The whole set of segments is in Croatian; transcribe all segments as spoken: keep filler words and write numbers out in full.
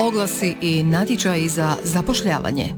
Oglasi i natječaji za zapošljavanje.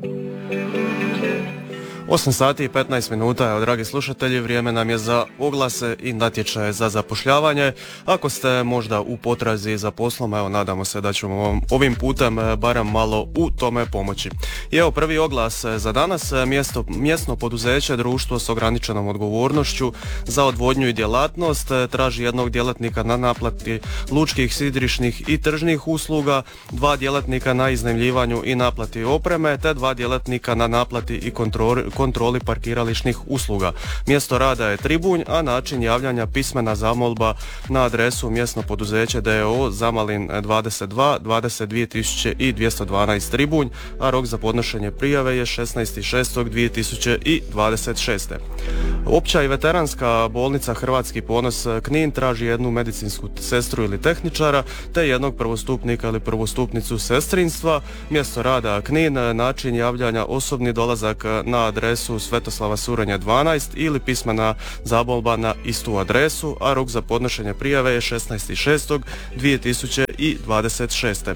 osam sati i petnaest minuta, evo dragi slušatelji, vrijeme nam je za oglase i natječaje za zapošljavanje. Ako ste možda u potrazi za poslom, evo nadamo se da ćemo ovim putem barem malo u tome pomoći. I evo prvi oglas za danas, mjesto, mjesno poduzeće društvo s ograničenom odgovornošću za odvodnju i djelatnost traži jednog djelatnika na naplati lučkih, sidrišnih i tržnih usluga, dva djelatnika na iznajmljivanju i naplati opreme, te dva djelatnika na naplati i kontroli kontroli parkirališnih usluga. Mjesto rada je Tribunj, a način javljanja pismena zamolba na adresu mjesno poduzeće d o o Zamalin dvadeset dva dvadeset dvije tisuće dvjesto dvanaest Tribunj, a rok za podnošenje prijave je šesnaesti šesti dvije tisuće dvadeset šeste. Opća i veteranska bolnica Hrvatski ponos Knin traži jednu medicinsku sestru ili tehničara, te jednog prvostupnika ili prvostupnicu sestrinstva. Mjesto rada Knin, način javljanja osobni dolazak na adresu Svetoslava Surenja dvanaest ili pismena zamolba na istu adresu, a rok za podnošenje prijave je šesnaesti šesti dvije tisuće dvadeset šeste.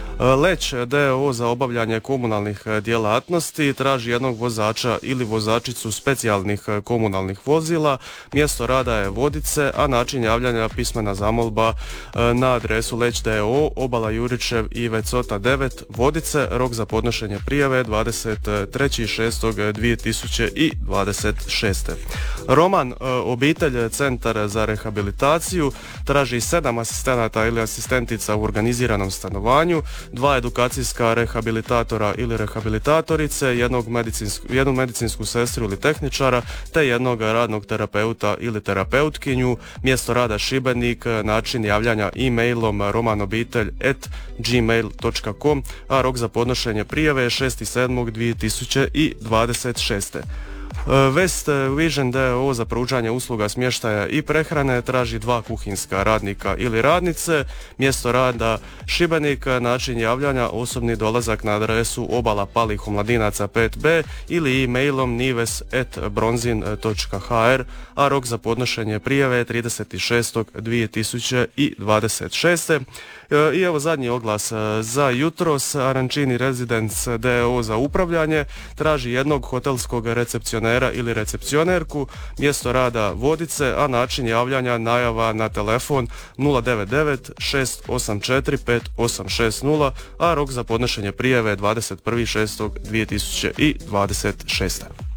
Leć d o o za obavljanje komunalnih djelatnosti traži jednog vozača ili vozačicu specijalnih komunalnih vozila. Mjesto rada je Vodice, a način javljanja pismena zamolba na adresu Leć d o o Obala Juričev i Vecota devet Vodice. Rok za podnošenje prijave dvadeset treći šesti dvije tisuće dvadeset šeste. Roman obitelj Centar za rehabilitaciju traži sedam asistenata ili asistentica u organiziranom stanovanju, dva edukacijska rehabilitatora ili rehabilitatorice, jednog medicinsku, jednu medicinsku sestru ili tehničara, te jednog radnog terapeuta ili terapeutkinju. Mjesto rada Šibenik, način javljanja e-mailom romanobitelj at gmail dot com, a rok za podnošenje prijave je šesti sedmi dvije tisuće dvadeset šeste. West Vision d o o za pružanje usluga smještaja i prehrane traži dva kuhinska radnika ili radnice. Mjesto rada Šibenik, način javljanja osobni dolazak na adresu Obala Palih Omladinaca pet b ili e-mailom nives at bronzin dot h r, a rok za podnošenje prijave je trideseti šesti dvije tisuće dvadeset šeste. I evo zadnji oglas za jutros. Arancini Residence d o o za upravljanje traži jednog hotelskog recepcionera ili recepcionerku. Mjesto rada Vodice, a način javljanja najava na telefon nula devet devet šest osam četiri pet osam šest nula, a rok za podnošenje prijave je dvadeset prvi šesti dvije tisuće dvadeset šeste.